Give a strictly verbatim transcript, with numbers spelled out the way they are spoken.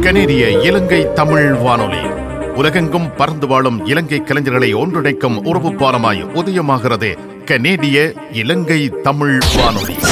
கனேடிய இலங்கை தமிழ் வானொலி உலகெங்கும் பறந்து வாழும் இலங்கை கலைஞர்களை ஒன்றிணைக்கும் உறவு பாலமாய் உதயமாகிறது கனேடிய இலங்கை தமிழ் வானொலி.